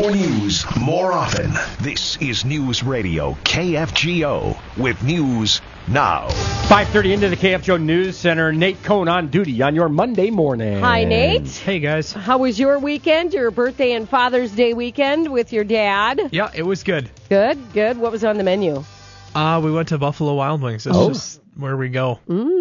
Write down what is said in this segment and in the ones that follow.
More news, more often. This is News Radio KFGO with news now. 5:30 into the KFGO News Center. Nate Cohn on duty on your Monday morning. Hi, Nate. Hey, guys. How was your weekend, your birthday and Father's Day weekend with your dad? Yeah, it was good. Good. What was on the menu? We went to Buffalo Wild Wings. It's just where we go.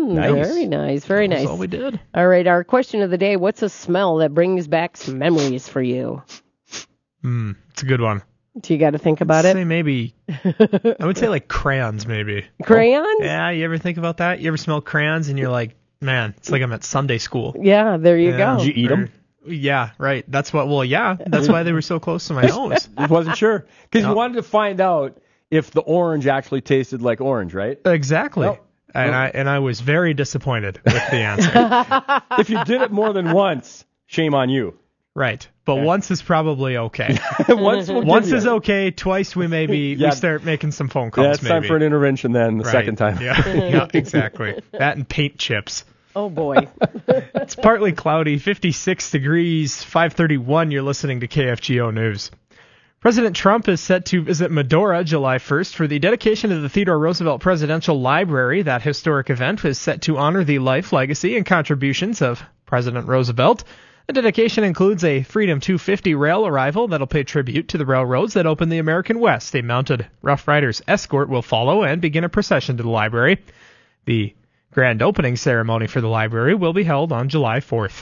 Nice. Very nice. That's all we did. All right, our question of the day, what's a smell that brings back some memories for you? It's a good one. So you got to think about I'd it? say maybe, I would say like crayons maybe. Crayons? Yeah, you ever think about that? You ever smell crayons and you're like, man, it's like I'm at Sunday school. Yeah, there you go. Did you eat them? Yeah, right. That's why they were so close to my nose. I wasn't sure. Because you wanted to find out if the orange actually tasted like orange, right? Exactly. Nope. And I was very disappointed with the answer. If you did it more than once, shame on you. Right. But once is probably okay. Once is okay. Twice we start making some phone calls. Yeah, it's time for an intervention then, the second time. Yeah, exactly. That and paint chips. Oh, boy. It's partly cloudy, 56 degrees, 5:31. You're listening to KFGO News. President Trump is set to visit Medora July 1st for the dedication of the Theodore Roosevelt Presidential Library. That historic event was set to honor the life, legacy, and contributions of President Roosevelt. The dedication includes a Freedom 250 rail arrival that'll pay tribute to the railroads that opened the American West. A mounted Rough Riders escort will follow and begin a procession to the library. The grand opening ceremony for the library will be held on July 4th.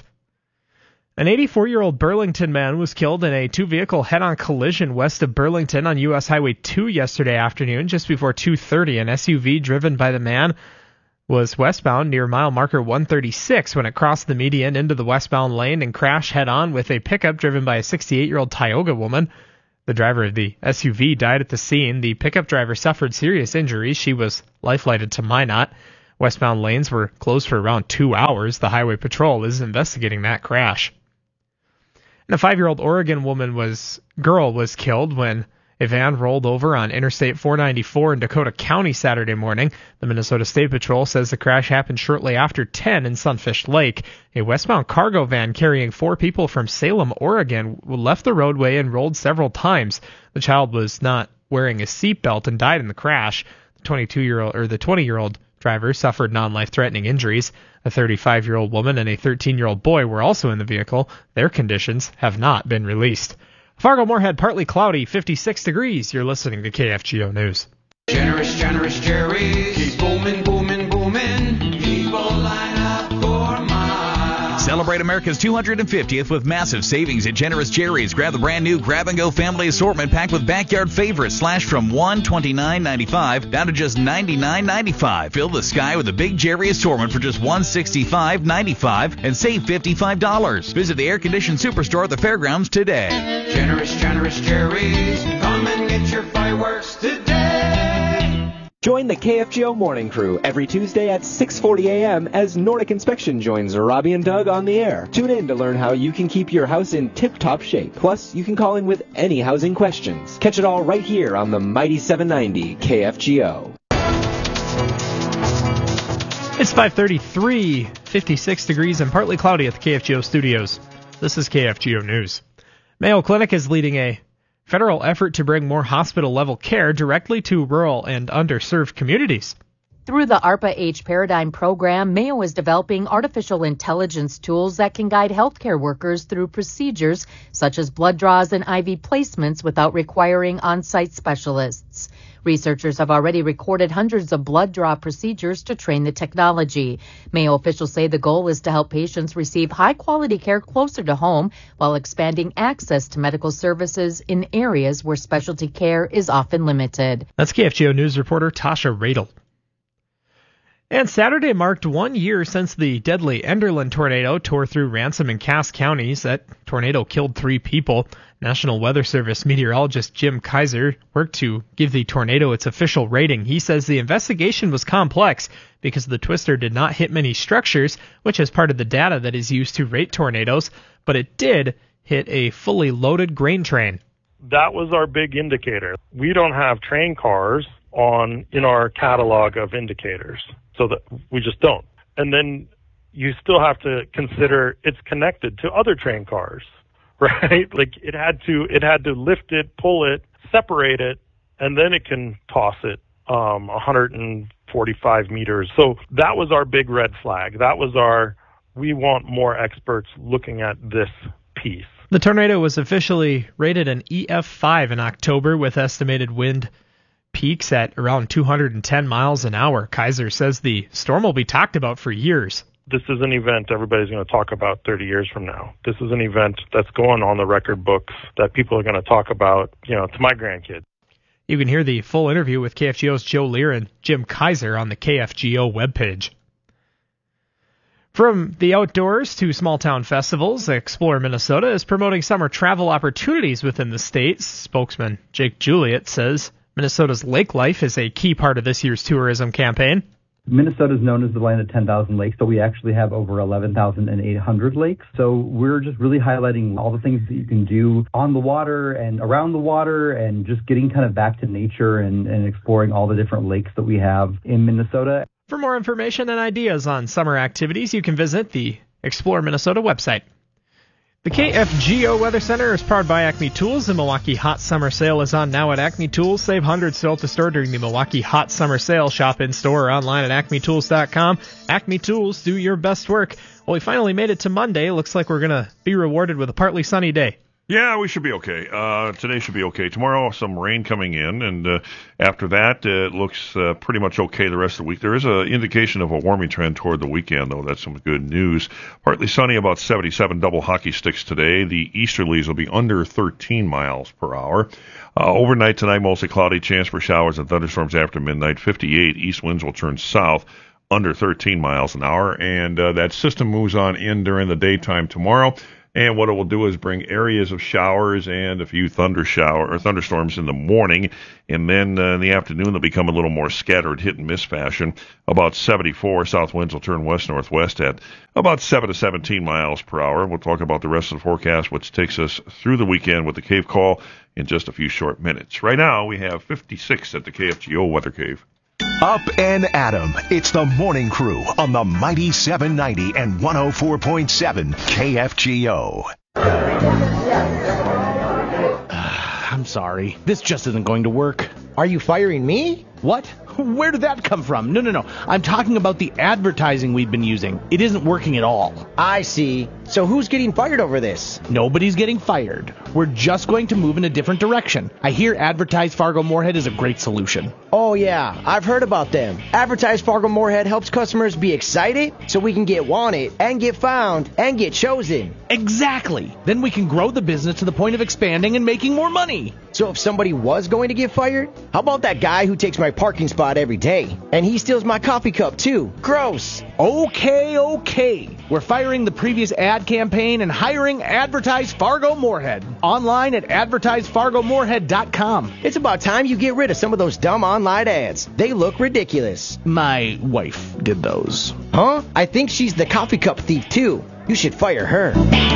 An 84-year-old Burlington man was killed in a two-vehicle head-on collision west of Burlington on U.S. Highway 2 yesterday afternoon, just before 2:30. An SUV driven by the man was westbound near mile marker 136 when it crossed the median into the westbound lane and crashed head-on with a pickup driven by a 68-year-old Tioga woman. The driver of the SUV died at the scene. The pickup driver suffered serious injuries. She was life-flighted to Minot. Westbound lanes were closed for around 2 hours. The Highway Patrol is investigating that crash. And a 5-year-old Oregon girl was killed when a van rolled over on Interstate 494 in Dakota County Saturday morning. The Minnesota State Patrol says the crash happened shortly after 10 in Sunfish Lake. A westbound cargo van carrying 4 people from Salem, Oregon, left the roadway and rolled several times. The child was not wearing a seatbelt and died in the crash. The 20-year-old driver suffered non-life-threatening injuries. A 35-year-old woman and a 13-year-old boy were also in the vehicle. Their conditions have not been released. Fargo-Moorhead, partly cloudy, 56 degrees. You're listening to KFGO News. Generous cherries. Keep booming. People line up for miles. Celebrate America's 250th with massive savings at Generous Cherries. Grab the brand new grab-and-go family assortment packed with backyard favorites slashed from $129.95 down to just $99.95. Fill the sky with a big Jerry assortment for just $165.95 and save $55. Visit the air-conditioned superstore at the fairgrounds today. Generous cherries. Come and get your fireworks today. Join the KFGO Morning Crew every Tuesday at 6:40 a.m. as Nordic Inspection joins Robbie and Doug on the air. Tune in to learn how you can keep your house in tip-top shape. Plus, you can call in with any housing questions. Catch it all right here on the Mighty 790 KFGO. It's 5:33, 56 degrees and partly cloudy at the KFGO studios. This is KFGO News. Mayo Clinic is leading a federal effort to bring more hospital-level care directly to rural and underserved communities. Through the ARPA-H Paradigm program, Mayo is developing artificial intelligence tools that can guide healthcare workers through procedures such as blood draws and IV placements without requiring on-site specialists. Researchers have already recorded hundreds of blood draw procedures to train the technology. Mayo officials say the goal is to help patients receive high-quality care closer to home while expanding access to medical services in areas where specialty care is often limited. That's KFGO News reporter Tasha Radel. And Saturday marked 1 year since the deadly Enderlin tornado tore through Ransom and Cass counties. That tornado killed 3 people. National Weather Service meteorologist Jim Kaiser worked to give the tornado its official rating. He says the investigation was complex because the twister did not hit many structures, which is part of the data that is used to rate tornadoes, but it did hit a fully loaded grain train. That was our big indicator. We don't have train cars in our catalog of indicators, so that we just don't. And then you still have to consider it's connected to other train cars, right? Like it had to lift it, pull it, separate it, and then it can toss it 145 meters. So that was our big red flag. That was we want more experts looking at this piece. The tornado was officially rated an EF5 in October with estimated wind peaks at around 210 miles an hour. Kaiser says the storm will be talked about for years. This is an event everybody's going to talk about 30 years from now. This is an event that's going on the record books that people are going to talk about, to my grandkids. You can hear the full interview with KFGO's Joe Lear and Jim Kaiser on the KFGO webpage. From the outdoors to small-town festivals, Explore Minnesota is promoting summer travel opportunities within the state. Spokesman Jake Juliet says Minnesota's lake life is a key part of this year's tourism campaign. Minnesota is known as the land of 10,000 lakes, so we actually have over 11,800 lakes. So we're just really highlighting all the things that you can do on the water and around the water and just getting kind of back to nature and exploring all the different lakes that we have in Minnesota. For more information and ideas on summer activities, you can visit the Explore Minnesota website. The KFGO Weather Center is powered by Acme Tools. The Milwaukee Hot Summer Sale is on now at Acme Tools. Save hundreds still to store during the Milwaukee Hot Summer Sale. Shop in store or online at acmetools.com. Acme Tools, do your best work. Well, we finally made it to Monday. Looks like we're going to be rewarded with a partly sunny day. Yeah, we should be okay. Today should be okay. Tomorrow, some rain coming in, and after that, it looks pretty much okay the rest of the week. There is an indication of a warming trend toward the weekend, though. That's some good news. Partly sunny, about 77 double hockey sticks today. The easterlies will be under 13 miles per hour. Overnight tonight, mostly cloudy, chance for showers and thunderstorms after midnight. 58 east winds will turn south, under 13 miles an hour, and that system moves on in during the daytime tomorrow. And what it will do is bring areas of showers and a few thunderstorms in the morning. And then in the afternoon, they'll become a little more scattered, hit and miss fashion. About 74 south winds will turn west-northwest at about 7 to 17 miles per hour. We'll talk about the rest of the forecast, which takes us through the weekend with the Cave Call in just a few short minutes. Right now, we have 56 at the KFGO Weather Cave. Up and Adam. It's the Morning Crew on the Mighty 790 and 104.7 KFGO. I'm sorry. This just isn't going to work. Are you firing me? What? Where did that come from? No. I'm talking about the advertising we've been using. It isn't working at all. I see. So who's getting fired over this? Nobody's getting fired. We're just going to move in a different direction. I hear Advertise Fargo Moorhead is a great solution. Oh yeah, I've heard about them. Advertise Fargo Moorhead helps customers be excited so we can get wanted and get found and get chosen. Exactly. Then we can grow the business to the point of expanding and making more money. So if somebody was going to get fired, how about that guy who takes my parking spot every day? And he steals my coffee cup too. Gross. Okay. We're firing the previous ad campaign and hiring Advertise Fargo Moorhead. Online at advertisefargomoorhead.com. It's about time you get rid of some of those dumb online ads. They look ridiculous. My wife did those. Huh? I think she's the coffee cup thief too. You should fire her.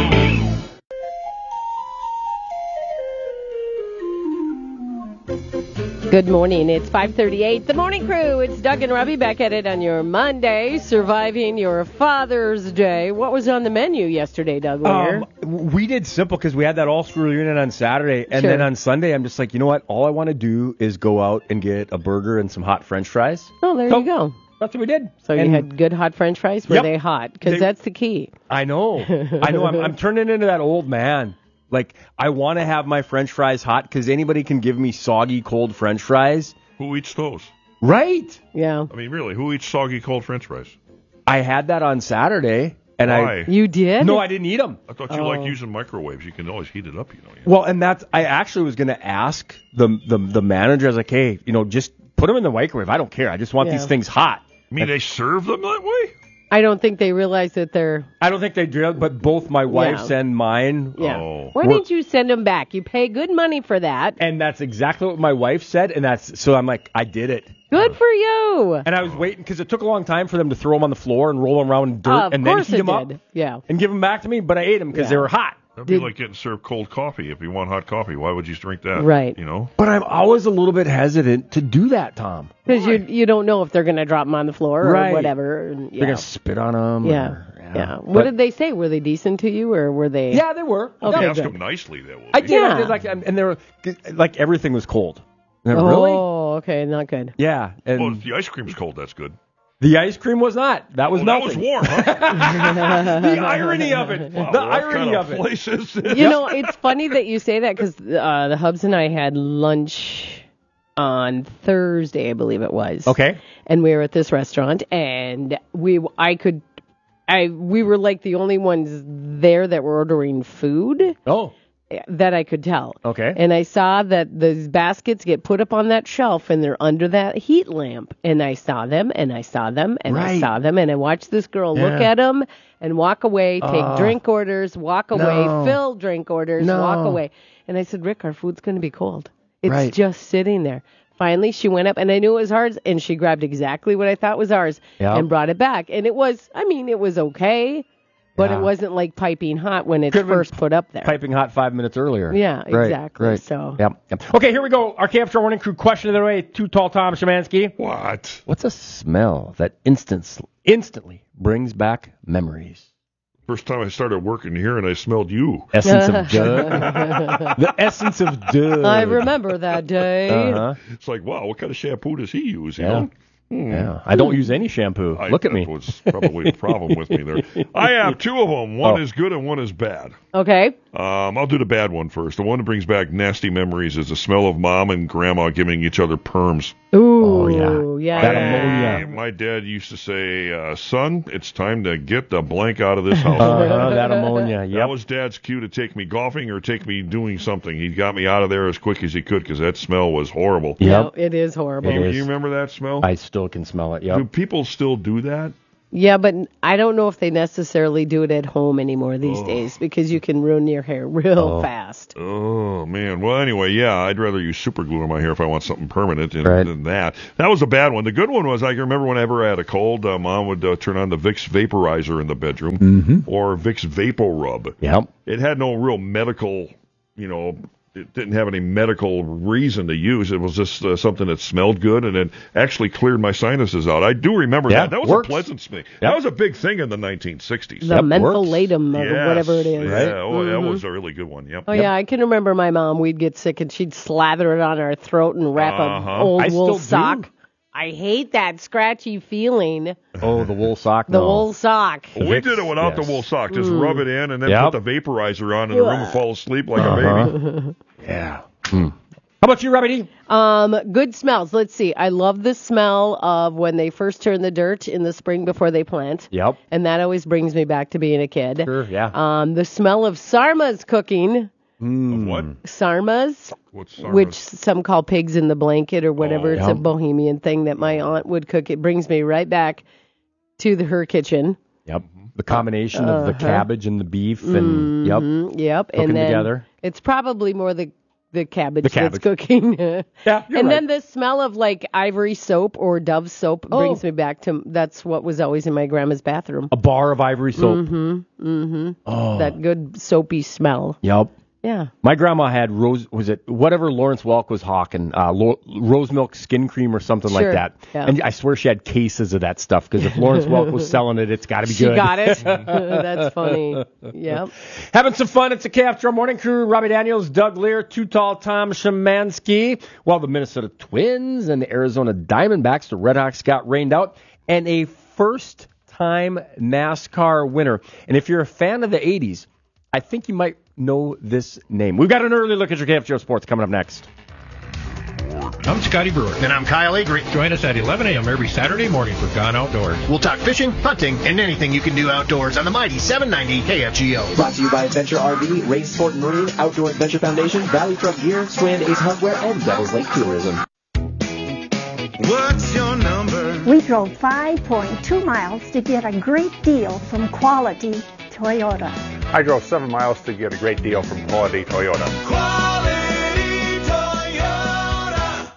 Good morning. It's 5:38. The Morning Crew. It's Doug and Robbie back at it on your Monday, surviving your Father's Day. What was on the menu yesterday, Doug? We did simple because we had that all-school reunion on Saturday, and then on Sunday, I'm just like, you know what? All I want to do is go out and get a burger and some hot French fries. Oh, there you go. That's what we did. So you had good hot French fries? Were they hot? Because that's the key. I know. I'm turning into that old man. Like, I want to have my French fries hot because anybody can give me soggy, cold French fries. Who eats those? Right. Yeah. I mean, really, who eats soggy, cold French fries? I had that on Saturday. And Why? You did? No, I didn't eat them. I thought you liked using microwaves. You can always heat it up, you know. Well, and I actually was going to ask the manager. I was like, hey, just put them in the microwave. I don't care. I just want these things hot. You mean they serve them that way? I don't think they realize that they're... I don't think they do, but both my wife's and mine... Yeah. Why didn't you send them back? You pay good money for that. And that's exactly what my wife said, so I'm like, I did it. Good for you. And I was waiting, because it took a long time for them to throw them on the floor and roll them around in dirt and then heat them up and give them back to me, but I ate them because they were hot. That'd be like getting served cold coffee. If you want hot coffee, why would you drink that? Right. But I'm always a little bit hesitant to do that, Tom. Because you don't know if they're going to drop them on the floor or whatever. They're going to spit on them. Yeah. Yeah. What did they say? Were they decent to you, or were they? Yeah, they were. Okay, ask good. them nicely. That will. I did. I did and they were like everything was cold. Really? Oh, okay, not good. Yeah. And Well, if the ice cream's cold, that's good. the ice cream was not. That was That melting. was warm, huh? The irony of it. Wow, The what irony kind of it. Places. You know, it's funny that you say that because the Hubs and I had lunch on Thursday, I believe it was. Okay. And we were at this restaurant, and we were like the only ones there that were ordering food. Oh. That I could tell. Okay. And I saw that those baskets get put up on that shelf and they're under that heat lamp. And I saw them and I saw them and I Right. saw them. And I watched this girl look at them and walk away, take drink orders, walk away, fill drink orders, walk away. And I said, Rick, our food's going to be cold. It's just sitting there. Finally, she went up, and I knew it was ours, and she grabbed exactly what I thought was ours and brought it back. And it was okay. But it wasn't like piping hot when it's first put up there. Piping hot 5 minutes earlier. Yeah, exactly. Right. So. Yep. Okay, here we go. Our KFG Morning Crew question of the way. Too Tall Tom Szymanski. What? What's a smell that instantly brings back memories? First time I started working here and I smelled you. Essence of Doug. The essence of Doug. I remember that day. It's like, wow, what kind of shampoo does he use? You know? Yeah, I don't use any shampoo. Look at me. That was probably a problem with me there. I have two of them. One is good and one is bad. Okay. I'll do the bad one first. The one that brings back nasty memories is the smell of mom and grandma giving each other perms. Ooh, yeah. That ammonia. My dad used to say, son, it's time to get the blank out of this house. That ammonia, yep. That was Dad's cue to take me golfing or take me doing something. He got me out of there as quick as he could because that smell was horrible. Yep. It is horrible. You remember that smell? I still can smell it, yep. Do people still do that? Yeah, but I don't know if they necessarily do it at home anymore these days because you can ruin your hair real fast. Oh, man. Well, anyway, yeah, I'd rather use super glue on my hair if I want something permanent than that. That was a bad one. The good one was I can remember whenever I had a cold, Mom would turn on the Vicks vaporizer in the bedroom or Vicks Vapor Rub. Yep. It had no real medical, it didn't have any medical reason to use. It was just something that smelled good, and it actually cleared my sinuses out. I do remember that. That was a pleasant thing. That was a big thing in the 1960s. The mentholatum or whatever it is. Yeah, that was a really good one. Yep. Oh, yeah, I can remember my mom. We'd get sick, and she'd slather it on our throat and wrap an old wool sock. I hate that scratchy feeling. Oh, the wool sock? The wool sock. Well, we did it without the wool sock. Just rub it in and then put the vaporizer on in the room and fall asleep like a baby. Yeah. How about you, Robbie D? Good smells. Let's see. I love the smell of when they first turn the dirt in the spring before they plant. Yep. And that always brings me back to being a kid. Sure, yeah. The smell of sarmas cooking. Of what? Sarmas. What's sarmas? Which some call pigs in the blanket or whatever. It's a Bohemian thing that my aunt would cook. It brings me right back to her kitchen. Yep. The combination of the cabbage and the beef and Yep. Cooking And then together. It's probably more the cabbage, cabbage. that's cooking. Yeah, you're and right. then the smell of like Ivory soap or Dove soap brings me back to that's what was always in my grandma's bathroom. A bar of Ivory soap. Oh. That good soapy smell. Yep. Yeah. My grandma had whatever Lawrence Welk was hawking, rose milk skin cream or something like that. Yeah. And I swear she had cases of that stuff because if Lawrence Welk was selling it, it's got to be good. She got it. That's funny. Yep. Having some fun. It's a KFG Morning Crew. Robbie Daniels, Doug Lear, Too Tall Tom Szymanski. While the Minnesota Twins and the Arizona Diamondbacks, the Red Hawks, got rained out. And a first-time NASCAR winner. And if you're a fan of the 80s, I think you might know this name. We've got an early look at your KFGO Sports coming up next. I'm Scotty Brewer. And I'm Kyle Avery. Join us at 11 a.m. every Saturday morning for Gone Outdoors. We'll talk fishing, hunting, and anything you can do outdoors on the mighty 790 KFGO. Brought to you by Adventure RV, Race Sport and Marine, Outdoor Adventure Foundation, Valley Truck Gear, Strand Ace Hardware, and Devil's Lake Tourism. What's your number? We drove 5.2 miles to get a great deal from Quality Toyota. I drove 7 miles to get a great deal from Quality Toyota. Quality Toyota.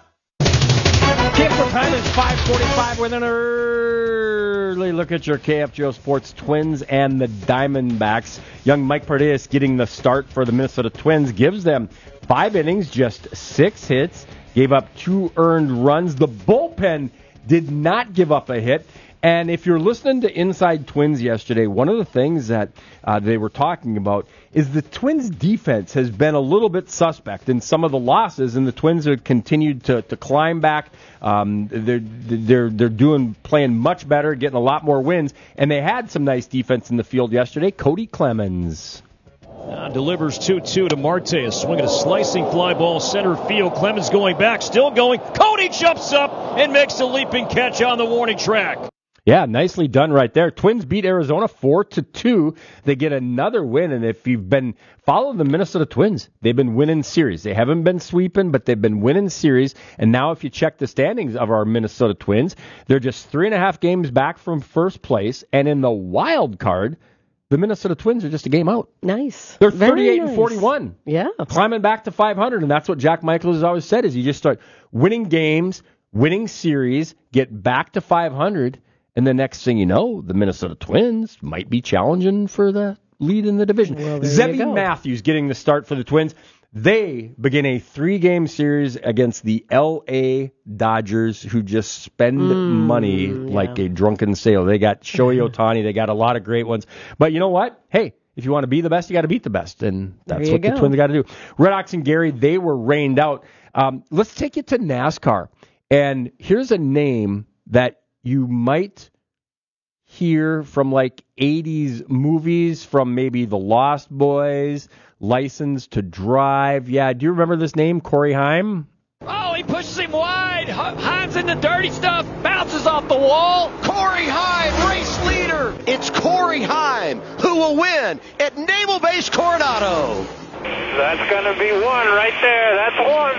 KFGO time is 5:45 with an early look at your KFGO Sports Twins and the Diamondbacks. Young Mike Pardeas getting the start for the Minnesota Twins gives them 5 innings, just 6 hits, gave up 2 earned runs. The bullpen did not give up a hit. And if you're listening to Inside Twins yesterday, one of the things that they were talking about is the Twins' defense has been a little bit suspect in some of the losses, and the Twins have continued to climb back. They're playing much better, getting a lot more wins, and they had some nice defense in the field yesterday. Cody Clemens. Delivers 2-2 to Marte. A swing at a slicing fly ball center field. Clemens going back, still going. Cody jumps up and makes a leaping catch on the warning track. Yeah, nicely done right there. Twins beat Arizona 4-2. They get another win, and if you've been following the Minnesota Twins, they've been winning series. They haven't been sweeping, but they've been winning series. And now if you check the standings of our Minnesota Twins, they're just 3.5 games back from first place. And in the wild card, the Minnesota Twins are just a game out. Nice. They're 38-41. Yeah. Climbing back to 500, and that's what Jack Michaels has always said, is you just start winning games, winning series, get back to 500, and the next thing you know, the Minnesota Twins might be challenging for the lead in the division. Well, Zebby Matthews getting the start for the Twins. They begin a 3-game series against the L.A. Dodgers, who just spend money like a drunken sailor. They got Shohei Ohtani. They got a lot of great ones. But you know what? Hey, if you want to be the best, you got to beat the best. And that's what the Twins got to do. Red Sox and Gary, they were rained out. Let's take it to NASCAR. And here's a name that you might hear from like 80s movies, from maybe The Lost Boys, License to Drive. Yeah, do you remember this name, Corey Haim? Oh, he pushes him wide. Haim's in the dirty stuff, bounces off the wall. Corey Haim, race leader. It's Corey Haim who will win at Naval Base Coronado. That's going to be one right there. That's one.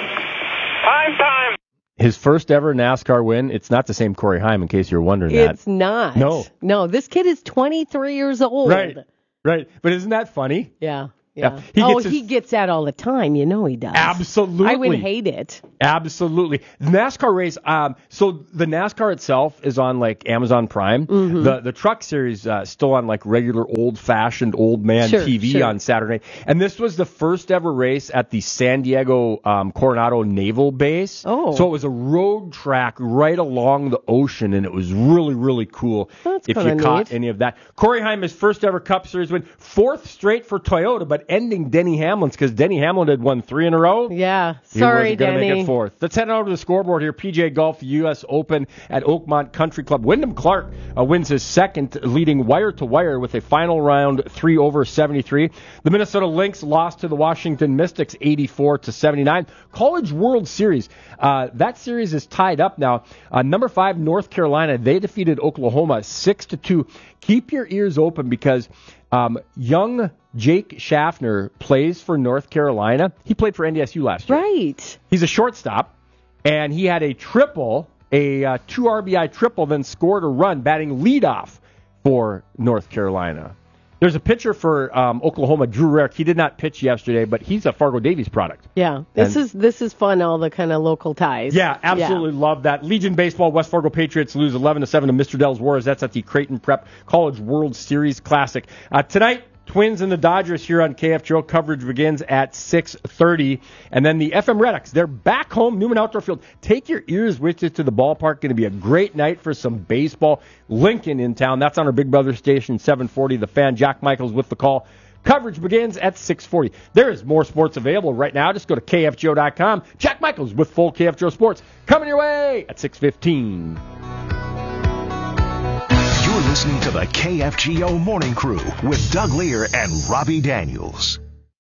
Time. His first ever NASCAR win. It's not the same Corey Haim, in case you're wondering that. It's not. No, this kid is 23 years old. Right. But isn't that funny? Yeah. He gets that all the time. You know he does. Absolutely. I would hate it. Absolutely. The NASCAR race, so the NASCAR itself is on like Amazon Prime. Mm-hmm. The truck series still on like regular old-fashioned old man TV on Saturday. And this was the first ever race at the San Diego Coronado Naval Base. Oh. So it was a road track right along the ocean, and it was really, really cool. That's if you caught neat. any of that. Corey Haim, his first ever Cup Series win, 4th straight for Toyota, but ending Denny Hamlin's, because Denny Hamlin had won 3 in a row. Yeah, He sorry, wasn't going to Denny. make it 4th. Let's head over to the scoreboard here. PGA Golf U.S. Open at Oakmont Country Club. Wyndham Clark wins his second, leading wire to wire with a final round 3 over 73. The Minnesota Lynx lost to the Washington Mystics 84-79. College World Series. That series is tied up now. Number 5 North Carolina, they defeated Oklahoma 6-2. Keep your ears open, because young Jake Schaffner plays for North Carolina. He played for NDSU last year. Right. He's a shortstop, and he had a triple, a 2 RBI triple, then scored a run batting leadoff for North Carolina. There's a pitcher for Oklahoma, Drew Rarick. He did not pitch yesterday, but he's a Fargo Davies product. Yeah, this is fun, all the kind of local ties. Yeah, absolutely love that. Legion Baseball, West Fargo Patriots lose 11-7 to Mr. Dell's Warriors. That's at the Creighton Prep College World Series Classic. Tonight, Twins and the Dodgers here on KFGO. Coverage begins at 6:30. And then the FM Redux, they're back home, Newman Outdoor Field. Take your ears with you to the ballpark. Going to be a great night for some baseball. Lincoln in town. That's on our Big Brother station, 740. The Fan, Jack Michaels with the call. Coverage begins at 6:40. There is more sports available right now. Just go to KFGO.com. Jack Michaels with full KFGO Sports coming your way at 6:15. You're listening to the KFGO Morning Crew with Doug Lear and Robbie Daniels.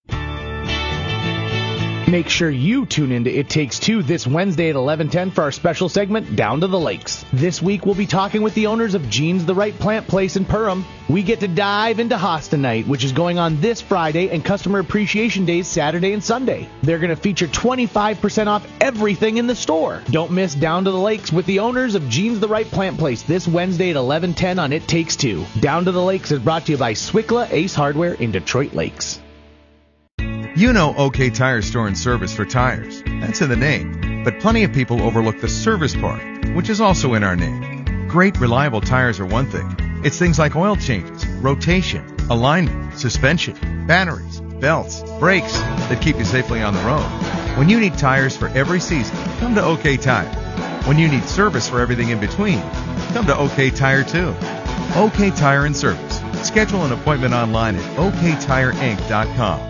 Make sure you tune into It Takes Two this Wednesday at 11:10 for our special segment, Down to the Lakes. This week, we'll be talking with the owners of Jean's the Right Plant Place in Perham. We get to dive into Hosta Night, which is going on this Friday, and Customer Appreciation Days Saturday and Sunday. They're going to feature 25% off everything in the store. Don't miss Down to the Lakes with the owners of Jean's the Right Plant Place this Wednesday at 11:10 on It Takes Two. Down to the Lakes is brought to you by Swickla Ace Hardware in Detroit Lakes. You know OK Tire Store and Service for tires. That's in the name. But plenty of people overlook the service part, which is also in our name. Great, reliable tires are one thing. It's things like oil changes, rotation, alignment, suspension, batteries, belts, brakes that keep you safely on the road. When you need tires for every season, come to OK Tire. When you need service for everything in between, come to OK Tire too. OK Tire and Service. Schedule an appointment online at oktireinc.com.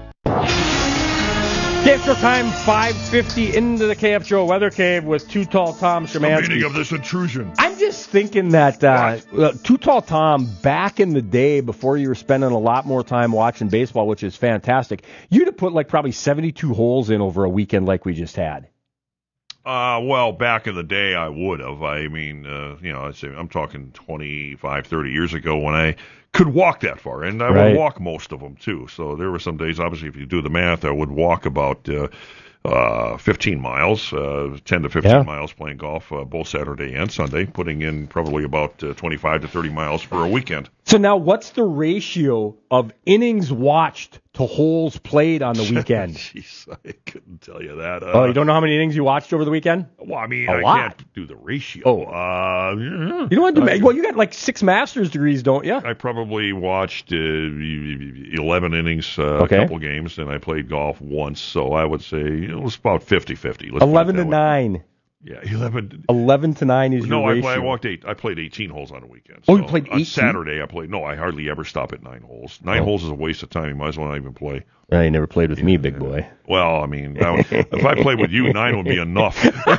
KFGO time, 5:50 into the KFGO Weather Cave with Too Tall Tom Szymanski. The meaning of this intrusion. I'm just thinking that Too Tall Tom, back in the day, before you were spending a lot more time watching baseball, which is fantastic, you'd have put like probably 72 holes in over a weekend like we just had. Well, back in the day, I would have. I mean, I'd say I'm talking 25, 30 years ago when I could walk that far, and I would walk most of them too. So there were some days, obviously, if you do the math, I would walk about 15 miles, 10 to 15 miles playing golf both Saturday and Sunday, putting in probably about 25 to 30 miles for a weekend. So now what's the ratio of innings watched to holes played on the weekend? Jeez, I couldn't tell you that. You don't know how many innings you watched over the weekend? Well, I mean, I can't do the ratio. You don't want to do well, you got like 6 master's degrees, don't you? I probably watched 11 innings, a couple games, and I played golf once, so I would say it was about 50-50. 11 to 9. Yeah, 11 to 9 is your ratio. I walked 8. I played 18 holes on a weekend. So you played 18? On Saturday, I played. No, I hardly ever stop at 9 holes. 9 holes is a waste of time. You might as well not even play. You never played with me, big boy. Well, I mean, if I played with you, 9 would be enough.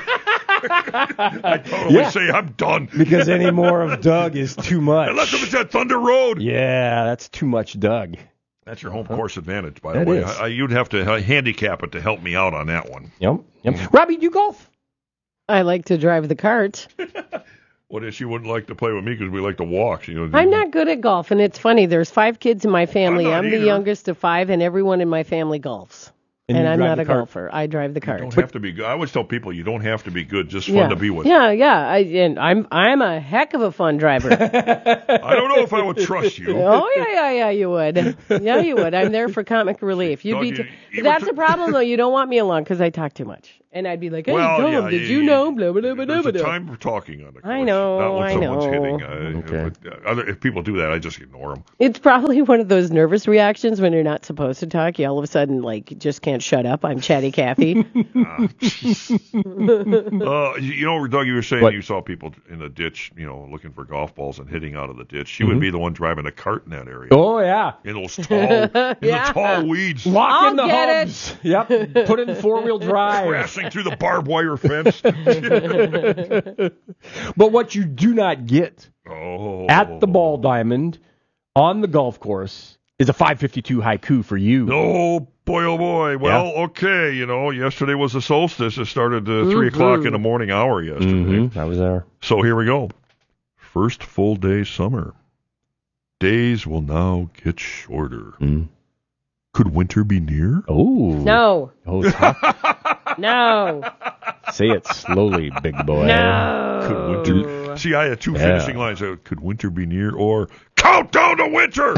I totally say I'm done. Because any more of Doug is too much. Unless if it's at Thunder Road. Yeah, that's too much Doug. That's your home course advantage, by the way. You'd have to handicap it to help me out on that one. Yep. Robbie, do you golf? I like to drive the cart. What if she wouldn't like to play with me because we like to walk? I'm not good at golf, and it's funny. There's 5 kids in my family. I'm the youngest of 5, and everyone in my family golfs. And I'm not a golfer. I drive the cart. You don't have to be good. I always tell people you don't have to be good. Just fun to be with. Yeah. And I'm a heck of a fun driver. I don't know if I would trust you. Oh yeah, you would. Yeah, you would. I'm there for comic relief. That's the problem though. You don't want me along because I talk too much. And I'd be like, hey, Tom, did you know? Blah, blah, blah, blah, blah. There's a time for talking on the course. I know. Not when someone's hitting. If people do that, I just ignore them. It's probably one of those nervous reactions when you're not supposed to talk. You all of a sudden, just can't shut up. I'm Chatty Cathy. Doug, you were saying you saw people in the ditch, looking for golf balls and hitting out of the ditch. She would be the one driving a cart in that area. Oh, yeah. In those the tall weeds. Lock in the hubs. Yep. Put it in 4-wheel drive. Crashing through the barbed wire fence. But what you do not get at the Ball Diamond on the golf course is a 552 haiku for you. Oh, boy. Well, okay. Yesterday was the solstice. It started 3 o'clock in the morning hour yesterday. I was there. So here we go. First full day summer. Days will now get shorter. Could winter be near? Oh. No. Oh, it's hot. No. Say it slowly, big boy. No. Could winter... See, I had 2 finishing lines. Could winter be near or countdown to winter?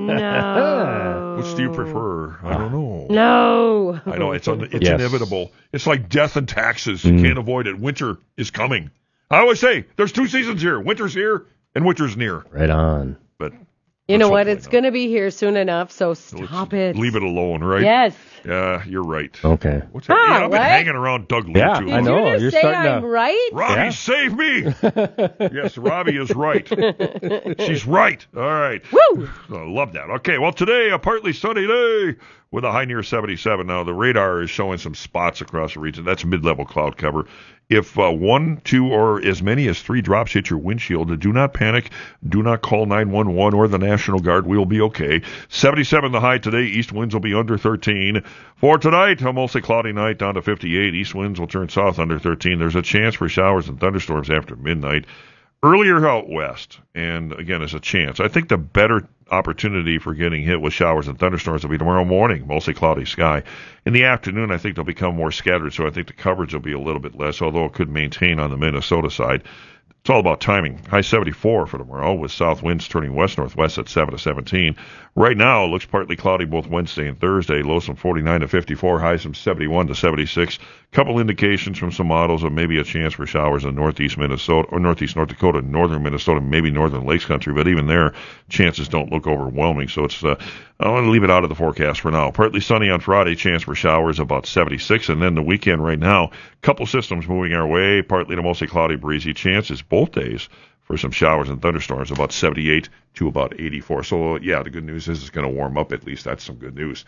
No. Which do you prefer? I don't know. No. I know. It's inevitable. It's like death and taxes. You can't avoid it. Winter is coming. I always say, there's 2 seasons here. Winter's here and winter's near. Right on. But you know what? It's going to be here soon enough, so stop it. Leave it alone, right? Yes. Yeah, you're right. Okay. What's that? I've been hanging around Doug Lear, too. I know. Did you just say I'm right? Robbie, save me! Yes, Robbie is right. She's right. All right. Woo! I love that. Okay, well, today, a partly sunny day with a high near 77. Now, the radar is showing some spots across the region. That's mid-level cloud cover. If 1, 2, or as many as 3 drops hit your windshield, do not panic. Do not call 911 or the National Guard. We'll be okay. 77 the high today. East winds will be under 13. For tonight, a mostly cloudy night down to 58. East winds will turn south under 13. There's a chance for showers and thunderstorms after midnight. Earlier out west, and again, there's a chance. I think the better opportunity for getting hit with showers and thunderstorms will be tomorrow morning, mostly cloudy sky. In the afternoon, I think they'll become more scattered, so I think the coverage will be a little bit less, although it could maintain on the Minnesota side. It's all about timing. High 74 for tomorrow with south winds turning west-northwest at 7 to 17. Right now, it looks partly cloudy both Wednesday and Thursday. Lows from 49 to 54, highs from 71 to 76. Couple indications from some models of maybe a chance for showers in northeast Minnesota or northeast North Dakota, northern Minnesota, maybe northern Lakes country, but even there, chances don't look overwhelming. So it's I want to leave it out of the forecast for now. Partly sunny on Friday, chance for showers about 76, and then the weekend right now, couple systems moving our way, partly to mostly cloudy, breezy chances both days for some showers and thunderstorms, about 78 to about 84. So, yeah, the good news is it's going to warm up. At least that's some good news.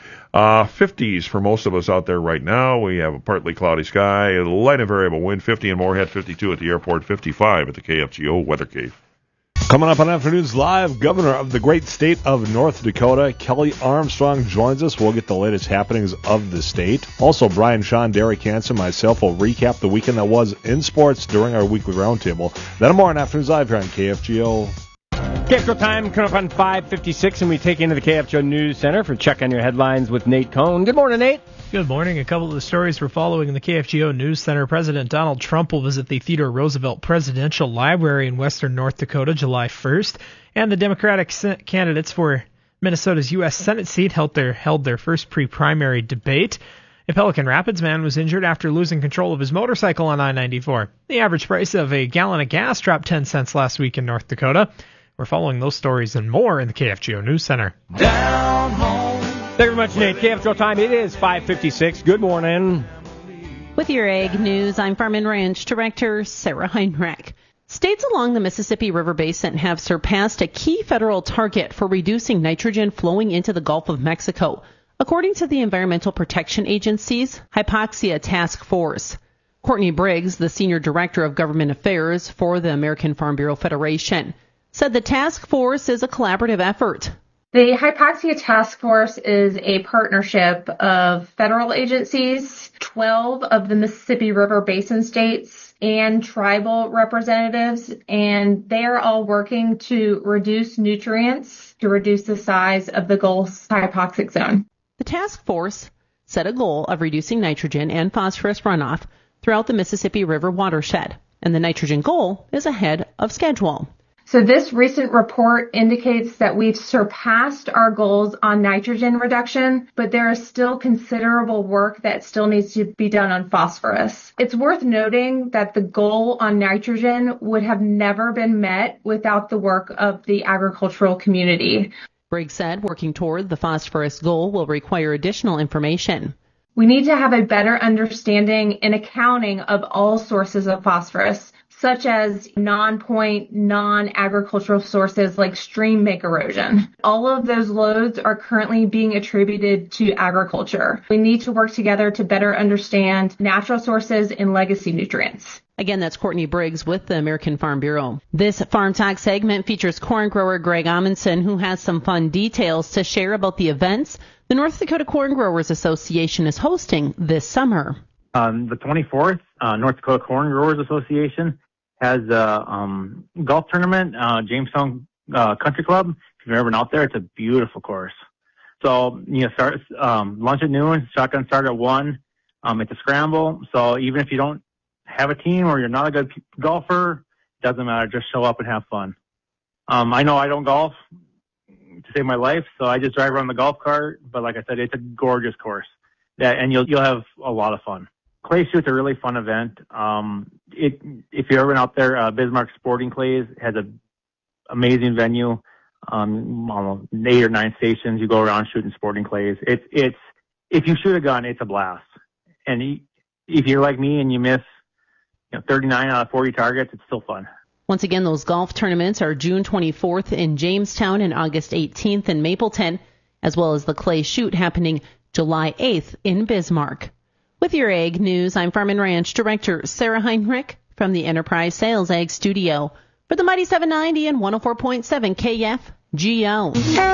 50s for most of us out there right now. We have a partly cloudy sky, a light and variable wind, 50 in Moorhead, 52 at the airport, 55 at the KFGO Weather Cave. Coming up on Afternoons Live, Governor of the great state of North Dakota, Kelly Armstrong, joins us. We'll get the latest happenings of the state. Also, Brian, Sean, Derek Hansen, myself will recap the weekend that was in sports during our weekly roundtable. Then more on Afternoons Live here on KFGO. KFGO time coming up on 5:56, and we take you into the KFGO News Center for Check on Your Headlines with Nate Cohn. Good morning, Nate. Good morning. A couple of the stories we're following in the KFGO News Center. President Donald Trump will visit the Theodore Roosevelt Presidential Library in western North Dakota July 1st. And the Democratic candidates for Minnesota's U.S. Senate seat held their first pre-primary debate. A Pelican Rapids man was injured after losing control of his motorcycle on I-94. The average price of a gallon of gas dropped 10 cents last week in North Dakota. We're following those stories and more in the KFGO News Center. Down home. Thank you very much, Nate. KFGO time, it is 5:56. Good morning. With your Ag News, I'm Farm and Ranch Director Sarah Heinrich. States along the Mississippi River Basin have surpassed a key federal target for reducing nitrogen flowing into the Gulf of Mexico, according to the Environmental Protection Agency's Hypoxia Task Force. Courtney Briggs, the Senior Director of Government Affairs for the American Farm Bureau Federation, said the task force is a collaborative effort. The Hypoxia Task Force is a partnership of federal agencies, 12 of the Mississippi River Basin states, and tribal representatives, and they are all working to reduce nutrients to reduce the size of the Gulf's hypoxic zone. The task force set a goal of reducing nitrogen and phosphorus runoff throughout the Mississippi River watershed, and the nitrogen goal is ahead of schedule. So this recent report indicates that we've surpassed our goals on nitrogen reduction, but there is still considerable work that still needs to be done on phosphorus. It's worth noting that the goal on nitrogen would have never been met without the work of the agricultural community. Briggs said working toward the phosphorus goal will require additional information. We need to have a better understanding and accounting of all sources of phosphorus, such as non-point, non-agricultural sources like stream make erosion. All of those loads are currently being attributed to agriculture. We need to work together to better understand natural sources and legacy nutrients. Again, that's Courtney Briggs with the American Farm Bureau. This Farm Talk segment features corn grower Greg Amundson, who has some fun details to share about the events the North Dakota Corn Growers Association is hosting this summer. On the 24th, North Dakota Corn Growers Association has a golf tournament, Jamestown Country Club. If you've ever been out there, it's a beautiful course. So, start lunch at noon, shotgun start at 1. It's a scramble. So even if you don't have a team or you're not a good golfer, it doesn't matter. Just show up and have fun. I know I don't golf to save my life, so I just drive around the golf cart. But like I said, it's a gorgeous course. Yeah, and you'll have a lot of fun. Clay Shoot's a really fun event. If you've ever been out there, Bismarck Sporting Clays has an amazing venue. Almost 8 or 9 stations. You go around shooting sporting clays. It's if you shoot a gun, it's a blast. And if you're like me and you miss 39 out of 40 targets, it's still fun. Once again, those golf tournaments are June 24th in Jamestown and August 18th in Mapleton, as well as the Clay Shoot happening July 8th in Bismarck. With your Ag News, I'm Farm and Ranch Director Sarah Heinrich from the Enterprise Sales Ag Studio for the Mighty 790 and 104.7 KFGO.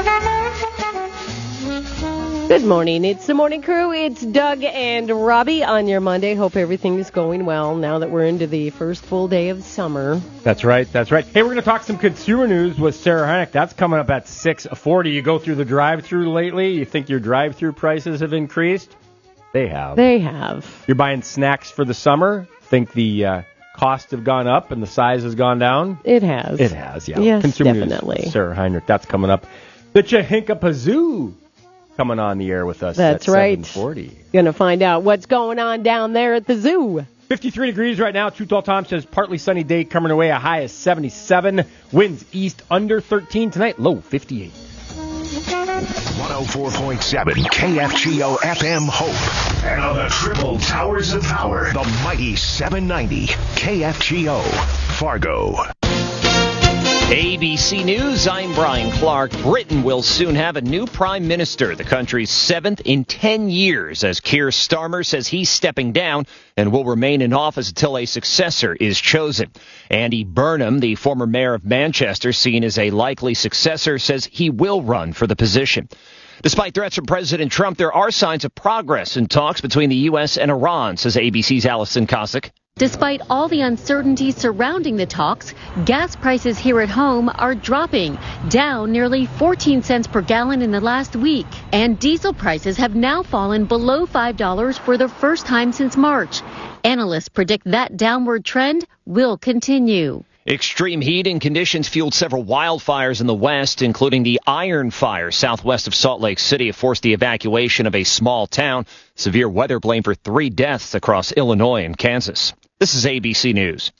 Good morning. It's the morning crew. It's Doug and Robbie on your Monday. Hope everything is going well now that we're into the first full day of summer. That's right. Hey, we're going to talk some consumer news with Sarah Heinrich. That's coming up at 6:40. You go through the drive-thru lately? You think your drive-thru prices have increased? They have. You're buying snacks for the summer? Think the costs have gone up and the size has gone down? It has, yeah. Yes, Consumer definitely. News, Sarah Heinrich, that's coming up. The Chihinkapazoo coming on the air with us That's at right. 7:40. Going to find out what's going on down there at the zoo. 53 degrees right now. Too Tall Tom says partly sunny day coming away. A high of 77. Winds east under 13 tonight. Low 58. 104.7 KFGO FM Hope. And on the triple towers of power, the mighty 790 KFGO Fargo. ABC News, I'm Brian Clark. Britain will soon have a new prime minister, the country's 7th in 10 years, as Keir Starmer says he's stepping down and will remain in office until a successor is chosen. Andy Burnham, the former mayor of Manchester, seen as a likely successor, says he will run for the position. Despite threats from President Trump, there are signs of progress in talks between the U.S. and Iran, says ABC's Allison Cossack. Despite all the uncertainty surrounding the talks, gas prices here at home are dropping, down nearly 14 cents per gallon in the last week. And diesel prices have now fallen below $5 for the first time since March. Analysts predict that downward trend will continue. Extreme heat and conditions fueled several wildfires in the west, including the Iron Fire southwest of Salt Lake City. It forced the evacuation of a small town. Severe weather blamed for 3 deaths across Illinois and Kansas. This is ABC News.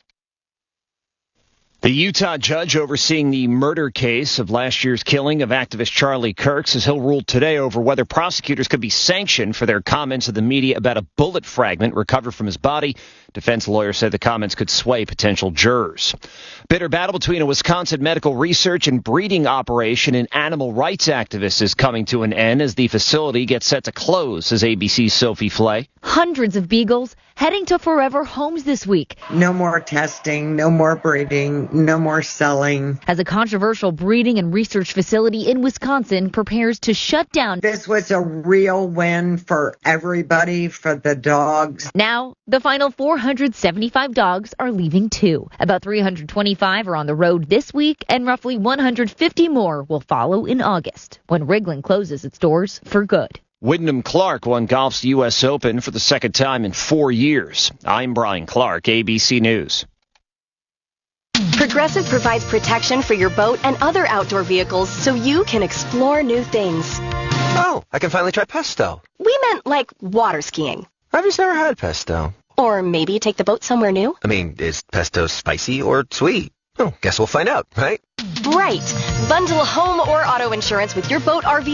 The Utah judge overseeing the murder case of last year's killing of activist Charlie Kirk says he'll rule today over whether prosecutors could be sanctioned for their comments to the media about a bullet fragment recovered from his body. Defense lawyers said the comments could sway potential jurors. Bitter battle between a Wisconsin medical research and breeding operation and animal rights activists is coming to an end as the facility gets set to close, says ABC's Sophie Flay. Hundreds of beagles heading to forever homes this week. No more testing, no more breeding, no more selling. As a controversial breeding and research facility in Wisconsin prepares to shut down. This was a real win for everybody, for the dogs. Now, the final 475 dogs are leaving too. About 325 are on the road this week, and roughly 150 more will follow in August, when Wrigley closes its doors for good. Wyndham Clark won golf's U.S. Open for the second time in 4 years. I'm Brian Clark, ABC News. Progressive provides protection for your boat and other outdoor vehicles so you can explore new things. Oh, I can finally try pesto. We meant like water skiing. I've just never had pesto. Or maybe take the boat somewhere new. I mean, is pesto spicy or sweet? Oh, guess we'll find out, right? Right. Bundle home or auto insurance with your boat, RV,